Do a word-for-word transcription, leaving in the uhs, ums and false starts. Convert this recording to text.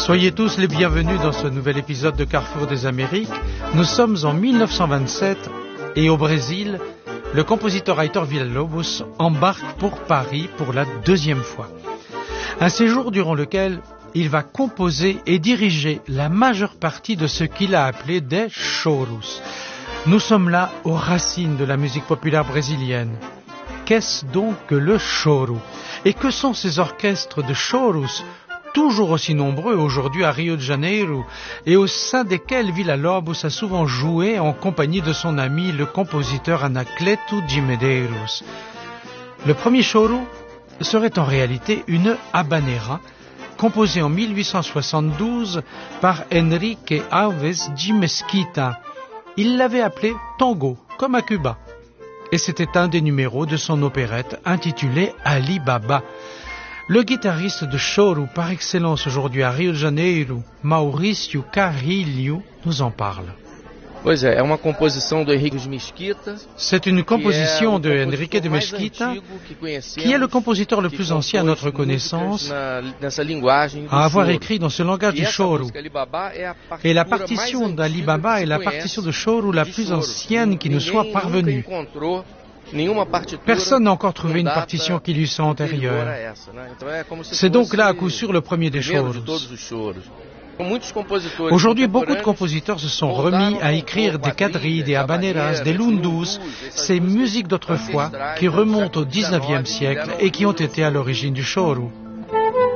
Soyez tous les bienvenus dans ce nouvel épisode de Carrefour des Amériques. Nous sommes en mille neuf cent vingt-sept et au Brésil, le compositeur Heitor Villa-Lobos embarque pour Paris pour la deuxième fois. Un séjour durant lequel il va composer et diriger la majeure partie de ce qu'il a appelé des choros. Nous sommes là aux racines de la musique populaire brésilienne. Qu'est-ce donc que le choro? Et que sont ces orchestres de choros, toujours aussi nombreux aujourd'hui à Rio de Janeiro, et au sein desquels Villa-Lobos a souvent joué en compagnie de son ami le compositeur Anacleto de Medeiros? Le premier choro serait en réalité une habanera, composée en mille huit cent soixante-douze par Henrique Alves de Mesquita. Il l'avait appelé tango, comme à Cuba. Et c'était un des numéros de son opérette intitulée Ali Baba. Le guitariste de choro par excellence aujourd'hui à Rio de Janeiro, Maurício Carrilho, nous en parle. Pois é, é uma composição do Henrique de Mesquita. C'est une composition de Henrique de Mesquita, qui est le compositeur le plus ancien à notre connaissance à avoir écrit dans ce langage du choro. Et la partition d'Ali Baba est la partition de choro la plus ancienne qui nous soit parvenue. Personne n'a encore trouvé une partition qui lui soit antérieure. C'est donc là à coup sûr le premier des choros. Aujourd'hui, beaucoup de compositeurs se sont remis à écrire des quadrilles, des habaneras, des lundus, ces musiques d'autrefois qui remontent au dix-neuvième siècle et qui ont été à l'origine du choro.